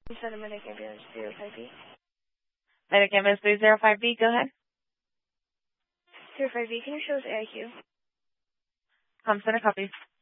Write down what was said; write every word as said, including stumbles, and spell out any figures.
Center Medic Ambulance zero five B. Medic Ambulance three zero five B, go ahead. zero five B, can you show us A I Q? Com Center copies.